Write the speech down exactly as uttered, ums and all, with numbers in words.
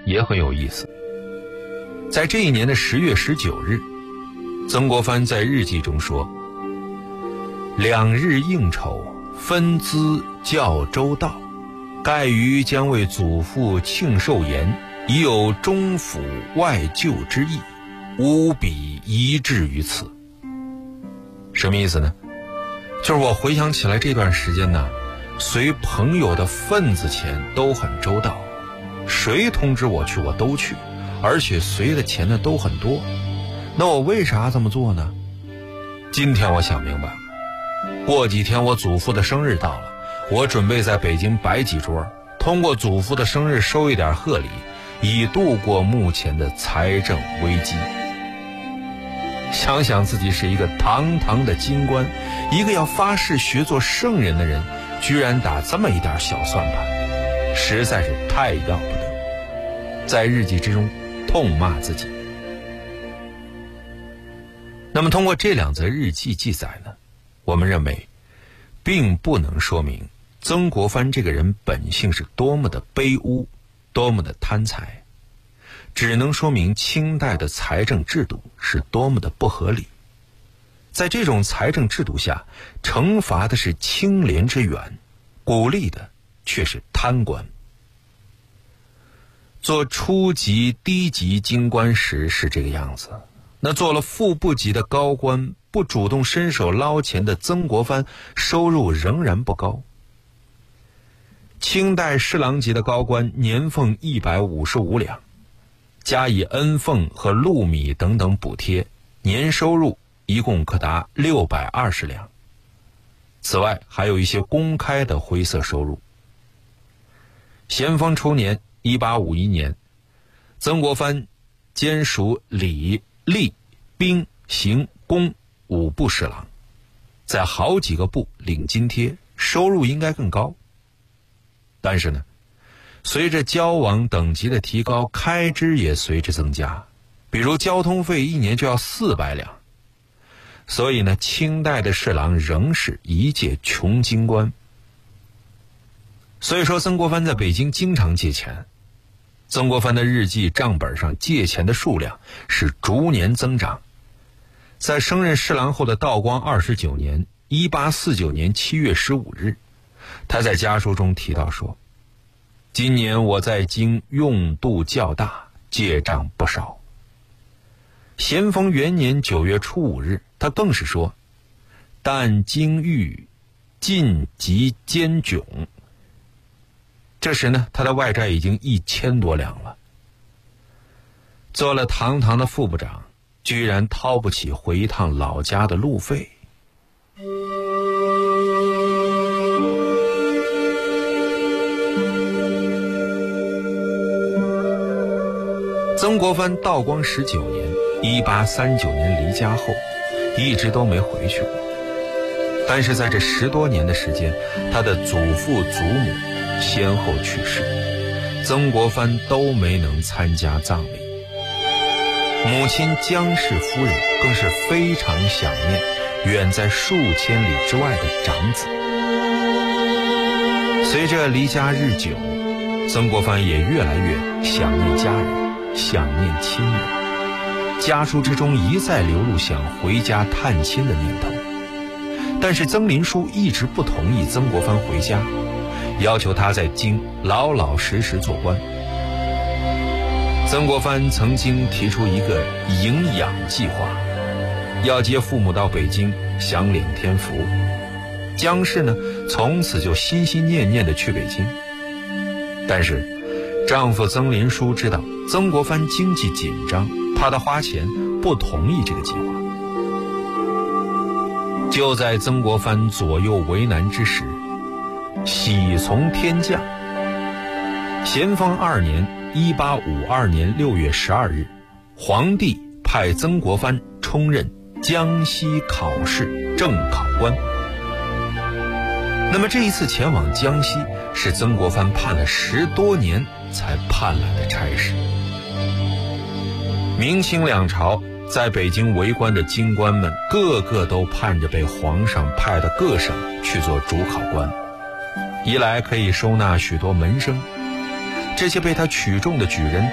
也很有意思。在这一年的十月十九日，曾国藩在日记中说：两日应酬，分资较周到，盖于将为祖父庆寿筵，已有中抚外救之意，无比一致于此。什么意思呢？就是我回想起来这段时间呢，随朋友的份子钱都很周到，谁通知我去我都去，而且随的钱呢都很多。那我为啥这么做呢？今天我想明白了，过几天我祖父的生日到了，我准备在北京摆几桌，通过祖父的生日收一点贺礼，以度过目前的财政危机。想想自己是一个堂堂的京官，一个要发誓学做圣人的人，居然打这么一点小算盘，实在是太要不得。在日记之中痛骂自己。那么通过这两则日记记载呢，我们认为并不能说明曾国藩这个人本性是多么的卑污，多么的贪财，只能说明清代的财政制度是多么的不合理。在这种财政制度下，惩罚的是清廉之源，鼓励的却是贪官。做初级低级京官时是这个样子，那做了副部级的高官，不主动伸手捞钱的曾国藩收入仍然不高。清代侍郎级的高官年俸一百五十五两，加以恩俸和禄米等等补贴，年收入一共可达六百二十两。此外还有一些公开的灰色收入。咸丰初年一八五一年，曾国藩兼属礼、吏、兵、刑、工五部侍郎，在好几个部领津贴，收入应该更高。但是呢，随着交往等级的提高，开支也随之增加，比如交通费一年就要四百两。所以呢，清代的侍郎仍是一介穷京官。所以说曾国藩在北京经常借钱。曾国藩的日记账本上借钱的数量是逐年增长。在升任侍郎后的道光二十九年一八四九年七月十五日，他在家书中提到说：今年我在京用度较大，借账不少。咸丰元年九月初五日，他更是说：但京狱尽及兼窘。这时呢，他的外债已经一千多两了。做了堂堂的副部长，居然掏不起回一趟老家的路费。曾国藩道光十九年一八三九年离家后，一直都没回去过。但是在这十多年的时间，他的祖父祖母先后去世，曾国藩都没能参加葬礼。母亲江氏夫人更是非常想念远在数千里之外的长子。随着离家日久，曾国藩也越来越想念家人，想念亲人，家书之中一再流露想回家探亲的念头。但是曾林书一直不同意曾国藩回家，要求他在京老老实实做官。曾国藩曾经提出一个营养计划，要接父母到北京享领天福。江氏呢，从此就心心念念地去北京。但是丈夫曾林书知道曾国藩经济紧张，怕他花钱，不同意这个计划。就在曾国藩左右为难之时，喜从天降。咸丰二年一八五二年六月十二日，皇帝派曾国藩充任江西考试正考官。那么这一次前往江西，是曾国藩盼了十多年才盼来的差事。明清两朝在北京为官的京官们，个个都盼着被皇上派到各省去做主考官，一来可以收纳许多门生，这些被他取中的举人